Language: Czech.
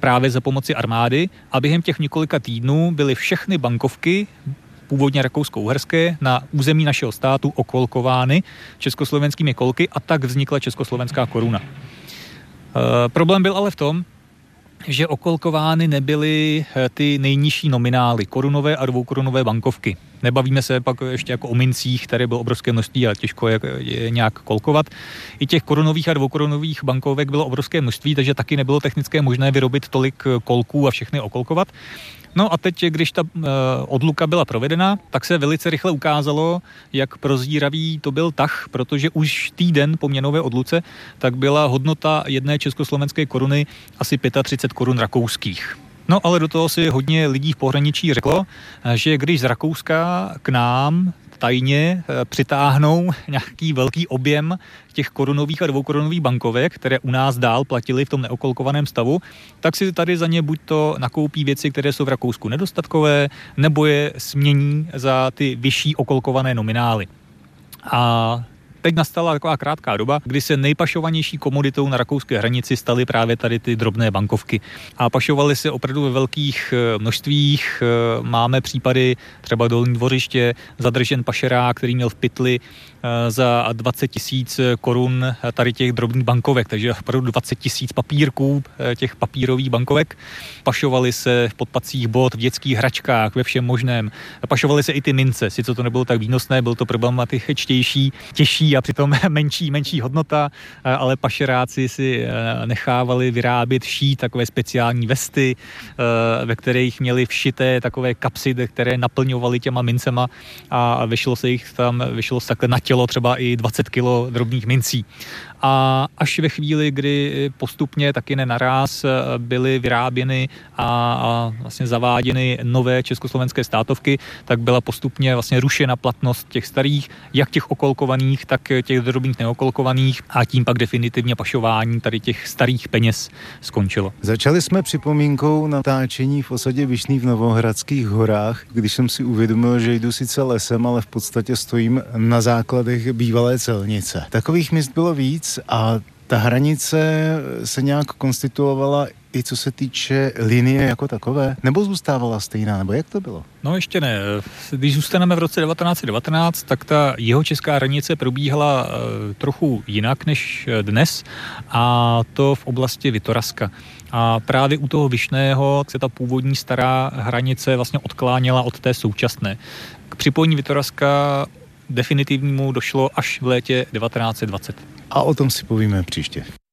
právě za pomoci armády a během těch několika týdnů byly všechny bankovky, původně rakousko-uherské, na území našeho státu okolkovány československými kolky a tak vznikla československá koruna. Problém byl ale v tom, že okolkovány nebyly ty nejnižší nominály, korunové a dvoukorunové bankovky. Nebavíme se pak ještě jako o mincích, které bylo obrovské množství a těžko je nějak kolkovat. I těch korunových a dvoukorunových bankovek bylo obrovské množství, takže taky nebylo technické možné vyrobit tolik kolků a všechny okolkovat. No a teď, když ta odluka byla provedena, tak se velice rychle ukázalo, jak prozíravý to byl tah, protože už týden po měnové odluce tak byla hodnota jedné československé koruny asi 35 korun rakouských. No ale do toho si hodně lidí v pohraničí řeklo, že když z Rakouska k nám tajně přitáhnou nějaký velký objem těch korunových a dvoukorunových bankovek, které u nás dál platily v tom neokolkovaném stavu, tak si tady za ně buď to nakoupí věci, které jsou v Rakousku nedostatkové, nebo je smění za ty vyšší okolkované nominály. A teď nastala taková krátká doba, kdy se nejpašovanější komoditou na rakouské hranici staly právě tady ty drobné bankovky. A pašovaly se opravdu ve velkých množstvích. Máme případy, třeba Dolní Dvořiště, zadržen pašerák, který měl v pytli za 20 000 korun tady těch drobných bankovek, takže opravdu 20 000 papírků těch papírových bankovek. Pašovaly se v podpacích bot, v dětských hračkách, ve všem možném. Pašovaly se i ty mince, sice to nebylo tak výnosné, bylo to problematičtější, těžší a přitom menší hodnota, ale pašeráci si nechávali vyrábět, šít takové speciální vesty, ve kterých měli všité takové kapsy, které naplňovaly těma mincema a vyšlo se takhle na tělo třeba i 20 kilo drobných mincí. A až ve chvíli, kdy postupně taky nenaráz byly vyráběny a vlastně zaváděny nové československé státovky, tak byla postupně vlastně rušena platnost těch starých, jak těch okolkovaných, tak těch drobných neokolkovaných a tím pak definitivně pašování tady těch starých peněz skončilo. Začali jsme připomínkou natáčení v osadě Vyšný v Novohradských horách, když jsem si uvědomil, že jdu sice lesem, ale v podstatě stojím na základech bývalé celnice. Takových míst bylo víc a ta hranice se nějak konstituovala i co se týče linie jako takové? Nebo zůstávala stejná? Nebo jak to bylo? No ještě ne. Když zůstaneme v roce 1919, tak ta jihočeská hranice probíhala trochu jinak než dnes a to v oblasti Vitorazka. A právě u toho Vyšného se ta původní stará hranice vlastně odkláněla od té současné. K připojení Vitorazka definitivnímu došlo až v létě 1920. A o tom si povíme příště.